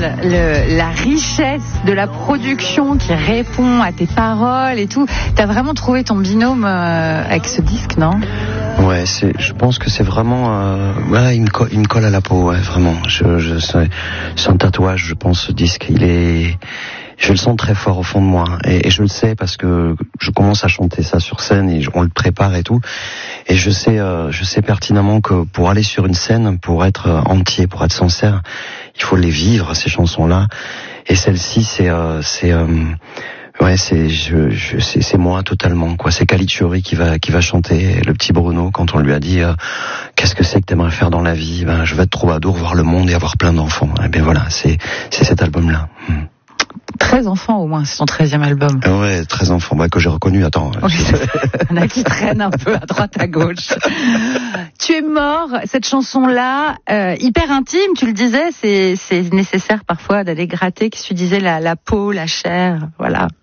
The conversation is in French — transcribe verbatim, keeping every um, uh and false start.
le, la richesse de la production qui répond à tes paroles et tout. T'as vraiment trouvé ton binôme euh, avec ce disque, non? Ouais, c'est, je pense que c'est vraiment, euh, ouais, il me colle, il me colle à la peau, ouais, vraiment. Je, je, c'est, c'est un tatouage, je pense, ce disque. Il est, je le sens très fort au fond de moi, et, et je le sais parce que je commence à chanter ça sur scène et on le prépare et tout. Et je sais, euh, je sais pertinemment que pour aller sur une scène, pour être entier, pour être sincère, il faut les vivre, ces chansons-là. Et celle-ci, c'est, euh, c'est. Euh, Ouais, c'est je, je c'est, c'est moi totalement quoi. C'est Caligiuri qui va qui va chanter. Le petit Bruno, quand on lui a dit euh, qu'est-ce que c'est que t'aimerais faire dans la vie, ben je vais être troubadour, voir le monde et avoir plein d'enfants. Et ben voilà, c'est c'est cet album-là. Hmm. treize enfants au moins, c'est son treizième album. Ouais, treize enfants, bah, que j'ai reconnu. Attends. Oui, il y en a qui traînent un peu à droite à gauche. Tu es mort, cette chanson-là, euh, hyper intime, tu le disais, c'est, c'est nécessaire parfois d'aller gratter, qu'est-ce que tu disais, la, la peau, la chair, voilà.